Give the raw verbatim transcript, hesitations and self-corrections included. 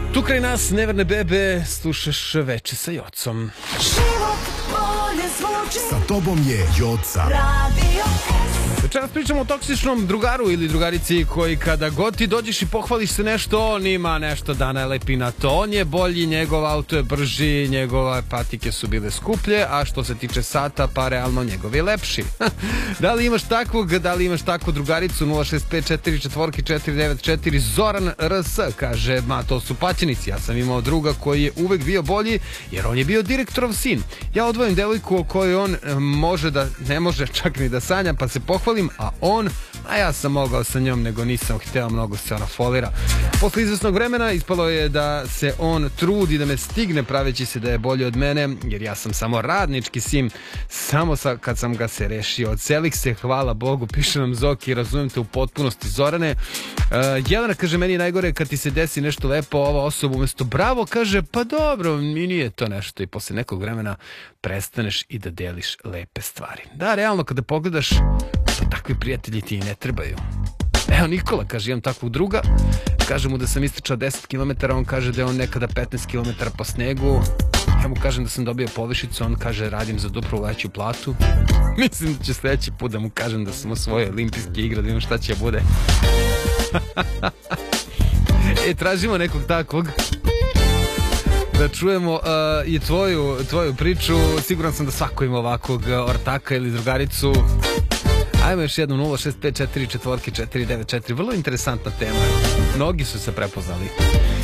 Tu kraj nas, neverne bebe, slušaš Veče sa Jocom. Život bolje zvuči. Sa tobom je Joca. Radio S. Večeras pričamo o toksičnom drugaru ili drugarici koji kada god ti dođeš i pohvališ se nešto, on ima nešto da nalepi na to. On je bolji, njegov auto je brži, njegove patike su bile skuplje, a što se tiče sata, pa realno njegov je lepši. Da li imaš takvog, da li imaš takvu drugaricu? Nula šest pet četiri četiri četiri devet četiri. Zoran R S kaže, ma to su paćenici, ja sam imao druga koji je uvek bio bolji jer on je bio direktorov sin. Ja odvojim devojku o kojoj on može da, ne može čak ni da sanja, pa se pohvalim, a on, a ja sam mogao sa njom, nego nisam hteo, mnogo se ona folira. Posle izvesnog vremena ispalo je da se on trudi da me stigne praveći se da je bolji od mene, jer ja sam samo radnički sin, samo sa, kad sam ga se rešio. Od celih se, hvala Bogu, piše nam Zoki, razumijem te u potpunosti, Zorane. Uh, Jelena kaže, meni je najgore kad ti se desi nešto lepo, ova osoba umesto bravo kaže, pa dobro, mi nije to nešto, i posle nekog vremena prestaneš i da deliš lepe stvari. Da, realno, kada pogledaš, takvi prijatelji ti ne trebaju. Evo Nikola kaže, imam takvog druga, kaže mu da sam istrčao deset kilometara, on kaže da je on nekada petnaest kilometara po snegu. Ja mu kažem da sam dobio povišicu, on kaže radim za duplo veću platu. Mislim da će sljedeći put da mu kažem da sam osvojio olimpijske igre, da imam šta će bude. E, tražimo nekog takvog da čujemo uh, i tvoju, tvoju priču. Siguran sam da svako ima ovakvog ortaka ili drugaricu. Ajmo još jednu. Nula šest pet četiri četiri četiri devet četiri. Vrlo interesantna tema. Mnogi su se prepoznali.